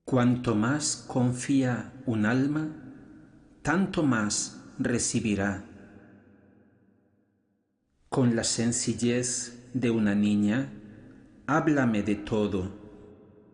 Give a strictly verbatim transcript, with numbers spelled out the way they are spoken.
Cuanto más confía un alma, tanto más recibirá. Con la sencillez de una niña, háblame de todo,